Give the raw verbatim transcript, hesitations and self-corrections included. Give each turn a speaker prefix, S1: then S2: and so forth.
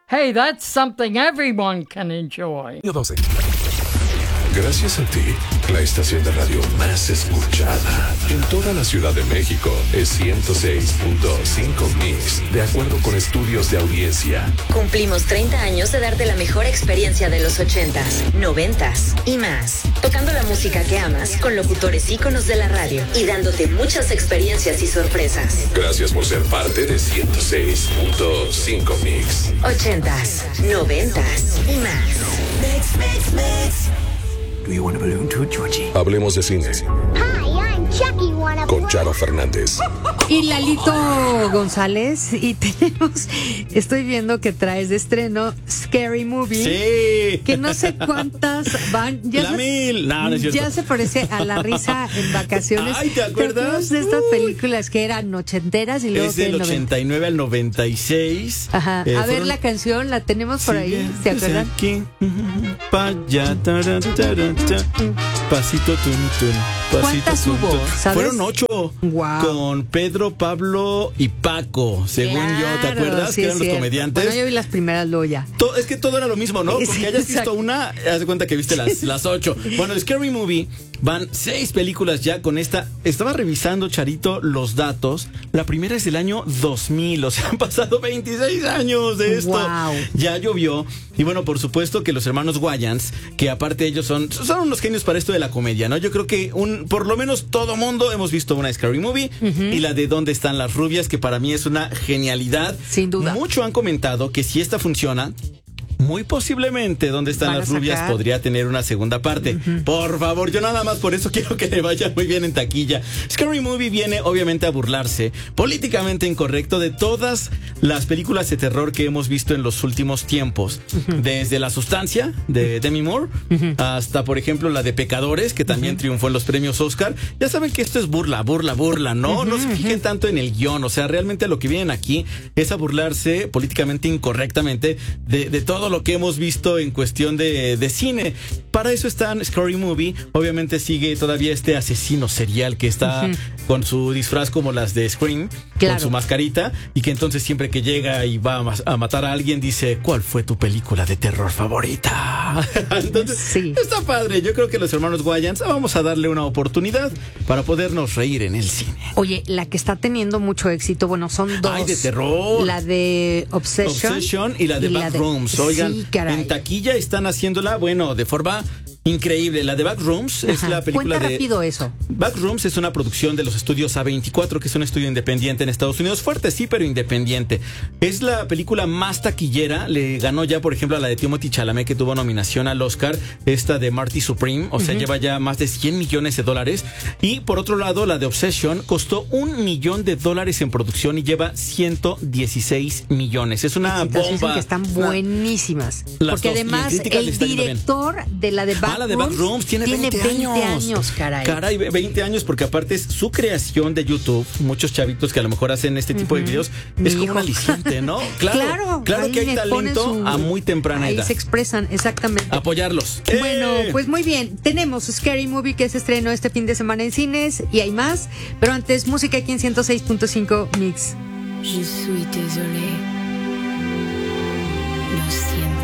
S1: Hey, that's something everyone can enjoy.
S2: doce. Gracias a ti, la estación de radio más escuchada en toda la Ciudad de México es ciento seis punto cinco Mix, de acuerdo con estudios de audiencia.
S3: Cumplimos treinta años de darte la mejor experiencia de los ochentas, noventas y más. Tocando la música que amas con locutores íconos de la radio y dándote muchas experiencias y sorpresas.
S2: Gracias por ser parte de ciento seis punto cinco Mix.
S3: Ochentas, noventas y más.
S4: Mix, mix, mix. Do you want a balloon too, Georgie?
S2: Hablemos de cine.
S5: Hi, I'm Chucky. Wanna
S2: Con Charo Fernández.
S6: Y Lalito González. Y tenemos, estoy viendo que traes de estreno Scary Movie.
S7: Sí.
S6: Que no sé cuántas van. Ya
S7: La
S6: se,
S7: mil. No, no es cierto.
S6: ya se parece a La Risa en Vacaciones.
S7: Ay, ¿te acuerdas?
S6: de estas
S7: Uy.
S6: películas que eran ochenteras y luego
S7: Es del
S6: del noventa?
S7: ochenta y nueve al noventa y seis.
S6: Ajá.
S7: Eh,
S6: a ver
S7: fueron-
S6: la canción, la tenemos por ahí.
S7: Sigue,
S6: ¿Se
S7: pues,
S6: acuerdan?
S7: aquí. Pa' allá, taran, taran, ta. Pasito tun, tun, pasito
S6: ¿Cuántas
S7: tun,
S6: hubo,
S7: tun.
S6: sabes?
S7: Fueron ocho.
S6: Guau.
S7: Con Pedro, Pablo y Paco, según yo. ¿Te
S6: Claro,
S7: acuerdas?
S6: sí,
S7: que eran
S6: es
S7: los
S6: cierto.
S7: comediantes.
S6: Bueno, yo vi las primeras, luego ya.
S7: To- es que todo era lo mismo, ¿no? Con
S6: Sí,
S7: que hayas
S6: exacto.
S7: visto una, haz de cuenta que viste las, las ocho. Bueno, Scary Movie, van seis películas ya con esta. Estaba revisando, Charito, los datos. La primera es del año dos mil, o sea, han pasado veintiséis años de esto.
S6: Wow.
S7: Ya llovió. Y bueno, por supuesto que los hermanos Wayans, que aparte ellos son, son unos genios para esto de la comedia, ¿no? Yo creo que un, por lo menos todo mundo hemos visto una Scary Movie y la de ¿Dónde están las rubias? Que para mí es una genialidad.
S6: Sin duda.
S7: Mucho han comentado que si esta funciona, muy posiblemente ¿Dónde están
S6: Van a
S7: las rubias?
S6: sacar.
S7: Podría tener una segunda parte. Por favor, yo nada más por eso quiero que le vaya muy bien en taquilla. Scary Movie viene obviamente a burlarse, políticamente incorrecto, de todas las películas de terror que hemos visto en los últimos tiempos. Desde La Sustancia, de Demi Moore, hasta por ejemplo la de Pecadores, que también triunfó en los premios Oscar. Ya saben que esto es burla, burla, burla, ¿no? No se fijen tanto en el guión, o sea, realmente lo que vienen aquí es a burlarse políticamente incorrectamente de, de todo lo que hemos visto en cuestión de, de cine. Para eso está Scary Movie. Obviamente sigue todavía este asesino serial que está con su disfraz como las de Scream,
S6: Claro.
S7: con su mascarita, y que entonces siempre que llega y va a, mas- a matar a alguien dice, ¿cuál fue tu película de terror favorita? Entonces,
S6: Sí.
S7: está padre. Yo creo que los hermanos Wayans vamos a darle una oportunidad para podernos reír en el cine.
S6: Oye, la que está teniendo mucho éxito, bueno, son dos.
S7: Ay, de terror.
S6: La de Obsession.
S7: Obsession y la de Backrooms. Oigan,
S6: Sí, caray.
S7: en taquilla están haciéndola, bueno, de forma increíble. La de Backrooms es
S6: Ajá.
S7: la película
S6: Cuenta
S7: de...
S6: rápido eso.
S7: Backrooms es una producción de los estudios A veinticuatro, que es un estudio independiente en Estados Unidos. Fuerte, sí, pero independiente. Es la película más taquillera. Le ganó ya, por ejemplo, a la de Timothée Chalamet, que tuvo nominación al Oscar. Esta de Marty Supreme. O sea, lleva ya más de cien millones de dólares. Y por otro lado, la de Obsession costó un millón de dólares en producción y lleva ciento dieciséis millones. Es una
S6: Éxitos, dicen
S7: bomba.
S6: que están
S7: Una-
S6: buenísimas.
S7: Las
S6: Porque
S7: dos, y en
S6: además
S7: crítica le
S6: el
S7: está yendo bien.
S6: director de la de Backrooms,
S7: Ah, la de Backrooms tiene veinte,
S6: años, caray.
S7: Caray, veinte años, porque aparte es su creación de YouTube. Muchos chavitos que a lo mejor hacen este tipo de videos.
S6: Mi
S7: Es como
S6: hijo.
S7: un aliciente, ¿no? Claro,
S6: Claro,
S7: claro
S6: ahí
S7: que hay
S6: le ponen
S7: talento
S6: su-
S7: a muy temprana
S6: Ahí
S7: edad.
S6: se expresan, exactamente.
S7: Apoyarlos.
S6: Bueno,
S7: ¡Eh!
S6: pues muy bien. Tenemos Scary Movie, que se estrenó este fin de semana en cines, y hay más. Pero antes, música aquí en ciento seis punto cinco Mix.
S8: Je suis désolée. Lo siento.